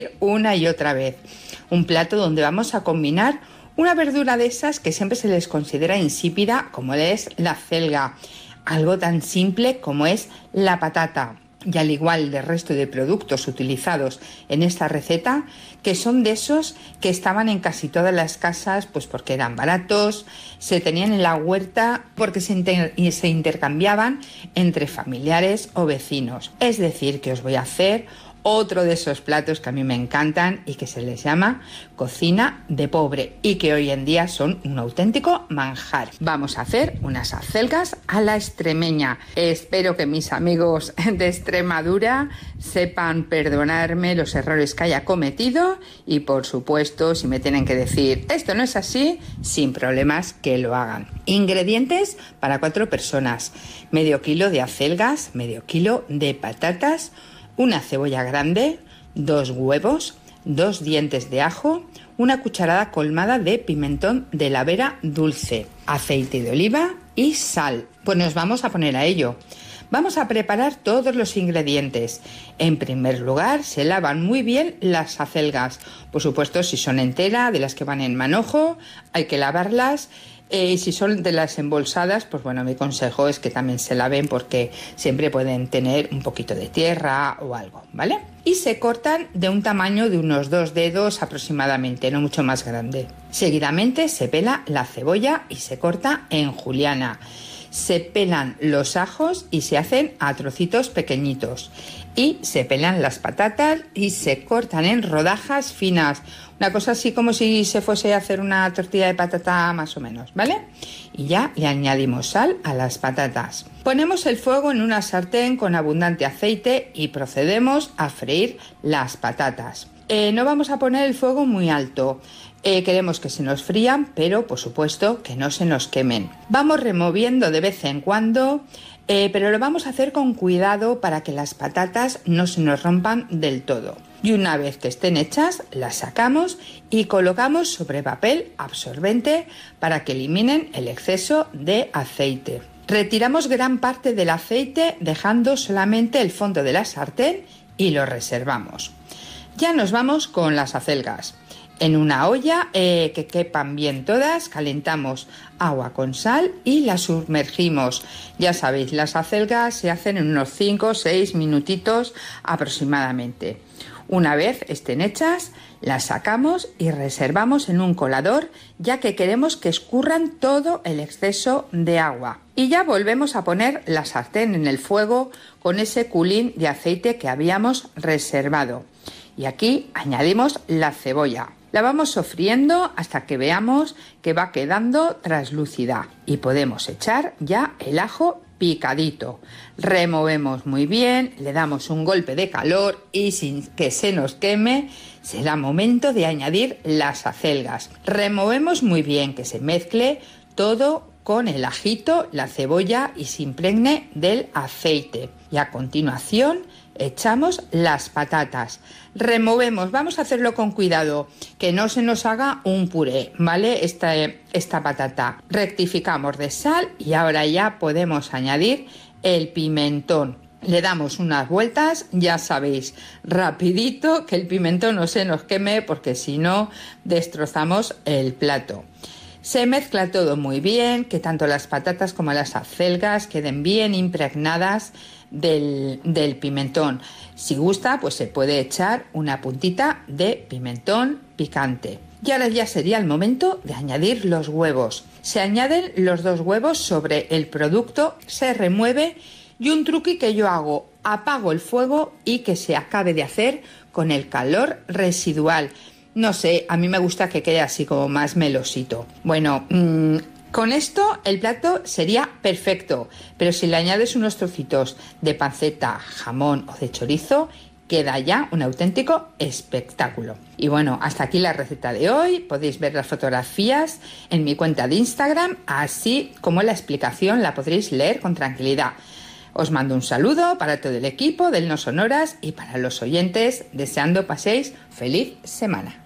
una y otra vez. Un plato donde vamos a combinar una verdura de esas que siempre se les considera insípida, como es la acelga, algo tan simple como es la patata. Y al igual del resto de productos utilizados en esta receta, que son de esos que estaban en casi todas las casas, pues porque eran baratos, se tenían en la huerta porque se intercambiaban entre familiares o vecinos. Es decir, que os voy a hacer otro de esos platos que a mí me encantan y que se les llama cocina de pobre y que hoy en día son un auténtico manjar. Vamos a hacer unas acelgas a la extremeña. Espero que mis amigos de Extremadura sepan perdonarme los errores que haya cometido y, por supuesto, si me tienen que decir esto no es así, sin problemas que lo hagan. Ingredientes para 4 personas: medio kilo de acelgas, medio kilo de patatas, una cebolla grande, 2 huevos, 2 dientes de ajo, una cucharada colmada de pimentón de la Vera dulce, aceite de oliva y sal. Pues nos vamos a poner a ello. Vamos a preparar todos los ingredientes. En primer lugar, se lavan muy bien las acelgas. Por supuesto, si son enteras, de las que van en manojo, hay que lavarlas. Y si son de las embolsadas, pues bueno, mi consejo es que también se laven porque siempre pueden tener un poquito de tierra o algo, ¿vale? Y se cortan de un tamaño de unos 2 dedos aproximadamente, no mucho más grande. Seguidamente se pela la cebolla y se corta en juliana. Se pelan los ajos y se hacen a trocitos pequeñitos. Y se pelan las patatas y se cortan en rodajas finas. Una cosa así como si se fuese a hacer una tortilla de patata más o menos, ¿vale? Y ya le añadimos sal a las patatas. Ponemos el fuego en una sartén con abundante aceite y procedemos a freír las patatas. No vamos a poner el fuego muy alto. Queremos que se nos frían, pero por supuesto que no se nos quemen. Vamos removiendo de vez en cuando, pero lo vamos a hacer con cuidado para que las patatas no se nos rompan del todo. Y una vez que estén hechas, las sacamos y colocamos sobre papel absorbente para que eliminen el exceso de aceite. Retiramos gran parte del aceite dejando solamente el fondo de la sartén y lo reservamos. Ya nos vamos con las acelgas. En una olla que quepan bien todas, calentamos agua con sal y las sumergimos. Ya sabéis, las acelgas se hacen en unos 5 o 6 minutitos aproximadamente. Una vez estén hechas, las sacamos y reservamos en un colador, ya que queremos que escurran todo el exceso de agua. Y ya volvemos a poner la sartén en el fuego con ese culín de aceite que habíamos reservado. Y aquí añadimos la cebolla. La vamos sofriendo hasta que veamos que va quedando translúcida y podemos echar ya el ajo picadito. Removemos muy bien, le damos un golpe de calor y sin que se nos queme, será momento de añadir las acelgas. Removemos muy bien, que se mezcle todo con el ajito, la cebolla y se impregne del aceite. Y a continuación echamos las patatas. Removemos, vamos a hacerlo con cuidado, que no se nos haga un puré, ¿vale? Esta patata. Rectificamos de sal y ahora ya podemos añadir el pimentón. Le damos unas vueltas, ya sabéis, rapidito, que el pimentón no se nos queme porque si no destrozamos el plato. Se mezcla todo muy bien, que tanto las patatas como las acelgas queden bien impregnadas del pimentón. Si gusta, pues se puede echar una puntita de pimentón picante. Y ahora ya sería el momento de añadir los huevos. Se añaden los 2 huevos sobre el producto, se remueve y un truqui que yo hago, apago el fuego y que se acabe de hacer con el calor residual. No sé, a mí me gusta que quede así como más melosito. Bueno, con esto el plato sería perfecto, pero si le añades unos trocitos de panceta, jamón o de chorizo, queda ya un auténtico espectáculo. Y bueno, hasta aquí la receta de hoy. Podéis ver las fotografías en mi cuenta de Instagram, así como la explicación la podréis leer con tranquilidad. Os mando un saludo para todo el equipo del No Sonoras y para los oyentes, deseando paséis feliz semana.